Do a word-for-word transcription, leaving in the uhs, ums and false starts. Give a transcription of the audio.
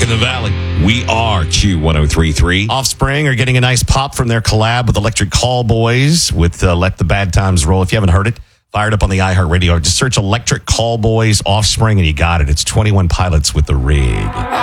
in the valley. We are Q one oh three point three. Offspring are getting a nice pop from their collab with Electric Callboys with uh, Let the Bad Times Roll. If you haven't heard it, fired up on the iHeartRadio. Just search Electric Callboys Offspring and you got it. It's twenty-one Pilots with The Rig.